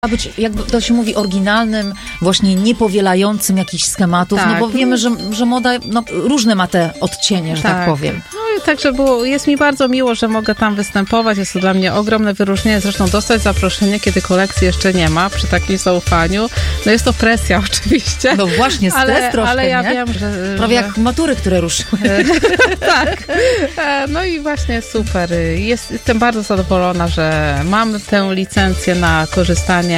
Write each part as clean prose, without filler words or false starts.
być, jak to się mówi, oryginalnym, właśnie niepowielającym jakichś schematów, Tak. no bo wiemy, że moda różne ma te odcienie, że tak powiem. No i także jest mi bardzo miło, że mogę tam występować. Jest to dla mnie ogromne wyróżnienie. Zresztą dostać zaproszenie, kiedy kolekcji jeszcze nie ma, przy takim zaufaniu. No jest to presja oczywiście. No właśnie, stres troszkę, ale ja nie? wiem, że... Prawie jak matury, które ruszyły. Tak. No i właśnie super. Jestem bardzo zadowolona, że mam tę licencję na korzystanie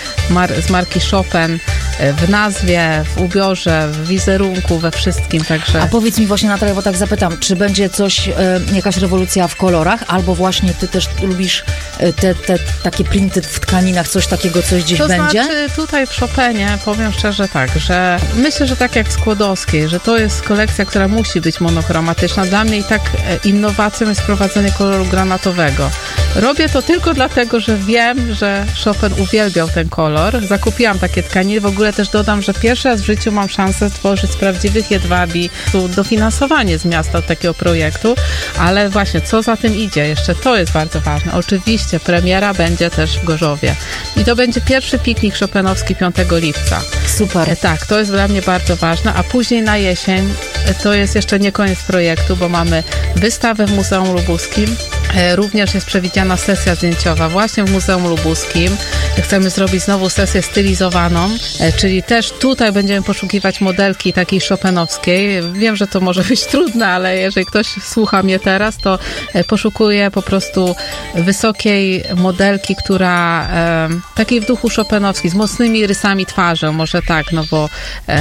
z marki Chopin w nazwie, w ubiorze, w wizerunku, we wszystkim, także... A powiedz mi właśnie, Natalia, bo tak zapytam, czy będzie coś, jakaś rewolucja w kolorach, albo właśnie ty też lubisz te takie printy w tkaninach, coś takiego, coś gdzieś będzie? To znaczy tutaj w Chopinie, powiem szczerze tak, że myślę, że tak jak w Skłodowskiej, że to jest kolekcja, która musi być monochromatyczna. Dla mnie i tak innowacją jest wprowadzenie koloru granatowego. Robię to tylko dlatego, że wiem, że Chopin uwielbiał ten kolor. Zakupiłam takie tkaniny. W ogóle też dodam, że pierwszy raz w życiu mam szansę tworzyć z prawdziwych jedwabi dofinansowanie z miasta od takiego projektu, ale właśnie co za tym idzie, jeszcze to jest bardzo ważne. Oczywiście premiera będzie też w Gorzowie. I to będzie pierwszy piknik chopinowski 5 lipca. Super. Tak, to jest dla mnie bardzo ważne, a później na jesień to jest jeszcze nie koniec projektu, bo mamy wystawę w Muzeum Lubuskim. Również jest przewidziana sesja zdjęciowa właśnie w Muzeum Lubuskim. Chcemy zrobić znowu sesję stylizowaną, czyli też tutaj będziemy poszukiwać modelki takiej chopinowskiej. Wiem, że to może być trudne, ale jeżeli ktoś słucha mnie teraz, to poszukuje po prostu wysokiej modelki, która takiej w duchu chopinowski, z mocnymi rysami twarzy, może tak, no bo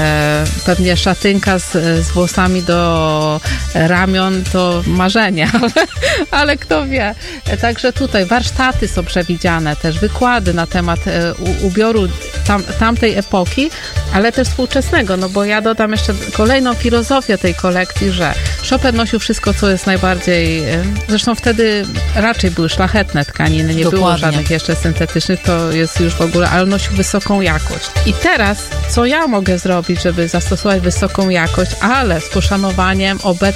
pewnie szatynka z włosami do ramion to marzenie, ale kto wie. Także tutaj warsztaty są przewidziane, też wykłady na temat ubioru tamtej epoki, ale też współczesnego, no bo ja dodam jeszcze kolejną filozofię tej kolekcji, że Chopin nosił wszystko, co jest najbardziej, zresztą wtedy raczej były szlachetne tkaniny, nie było żadnych jeszcze syntetycznych, to jest już w ogóle, ale nosił wysoką jakość. I teraz, co ja mogę zrobić, żeby zastosować wysoką jakość, ale z poszanowaniem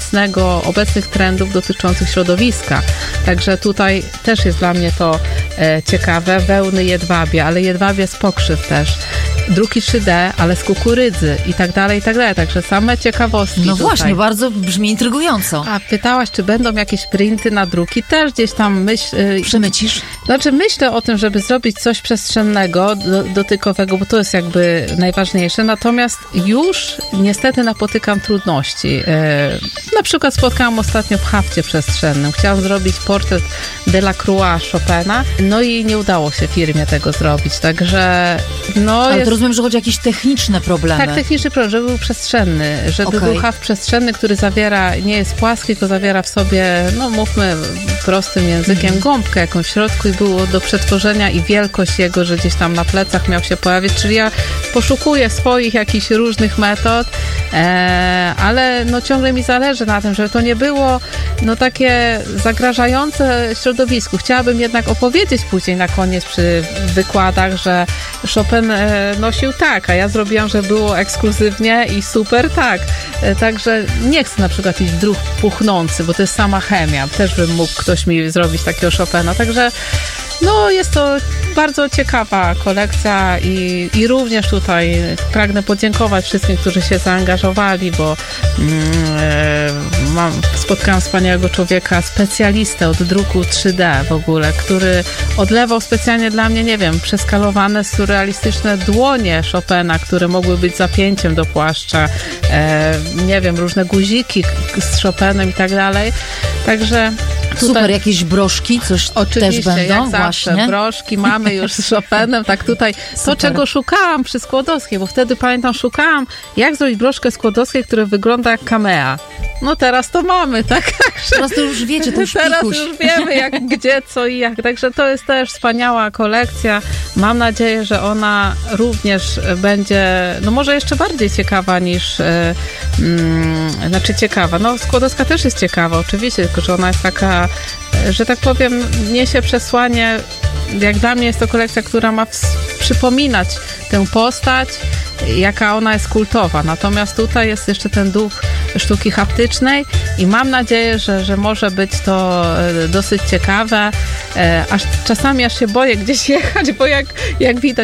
obecnych trendów dotyczących środowiska. Także tutaj też jest dla mnie to ciekawe. Wełny jedwabie, ale jedwabie z pokrzyw też. Druki 3D, ale z kukurydzy i tak dalej, i tak dalej. Także same ciekawostki. No tutaj. właśnie, bardzo brzmi intrygująco. A pytałaś, czy będą jakieś printy na druki? Też gdzieś tam Przemycisz? Znaczy myślę o tym, żeby zrobić coś przestrzennego, dotykowego, bo to jest jakby najważniejsze. Natomiast już niestety napotykam trudności. Na przykład spotkałam ostatnio w hafcie przestrzennym. Chciałam zrobić portret Delacroix Chopina, no i nie udało się firmie tego zrobić. Także Ale to rozumiem, że chodzi o jakieś techniczne problemy. Tak, techniczny problem, żeby był przestrzenny, żeby był haft przestrzenny, który nie jest płaski, tylko zawiera w sobie, no mówmy prostym językiem, gąbkę jakąś w środku i było do przetworzenia i wielkość jego, że gdzieś tam na plecach miał się pojawić, czyli ja poszukuję swoich jakichś różnych metod, ale no ciągle mi zależy na tym, żeby to nie było takie zagrażające środowisku. Chciałabym jednak opowiedzieć później na koniec przy wykładach, że Chopin nosił tak, a ja zrobiłam, że było ekskluzywnie i super tak. Także nie chcę na przykład iść w druk puchnący, bo to jest sama chemia. Też bym mógł ktoś mi zrobić takiego Chopina. Także jest to bardzo ciekawa kolekcja i również tutaj pragnę podziękować wszystkim, którzy się zaangażowali, bo spotkałam wspaniałego człowieka, specjalistę od druku 3D w ogóle, który odlewał specjalnie dla mnie, nie wiem, przeskalowane, surrealistyczne dłonie Chopina, które mogły być zapięciem do płaszcza, nie wiem, różne guziki z Chopinem i tak dalej. Także tutaj... Super, jakieś broszki, coś oczywiście, też będą, jak zawsze, właśnie. broszki mamy już z Chopinem, tak tutaj to, czego szukałam przy Skłodowskiej, bo wtedy pamiętam, szukałam, jak zrobić broszkę Skłodowskiej, która wygląda jak kamea. No teraz to mamy, tak? Teraz to już wiecie, to już teraz pikuś. już wiemy, jak, gdzie, co i jak. Także to jest też wspaniała kolekcja. Mam nadzieję, że ona również będzie, może jeszcze bardziej ciekawa niż, ciekawa. Skłodowska też jest ciekawa, oczywiście, tylko że ona jest taka, że tak powiem, niesie przesłanie, jak dla mnie jest to kolekcja, która ma przypominać tę postać, jaka ona jest kultowa. Natomiast tutaj jest jeszcze ten duch sztuki haptycznej i mam nadzieję, że może być to dosyć ciekawe. Czasami aż się boję gdzieś jechać, bo jak widać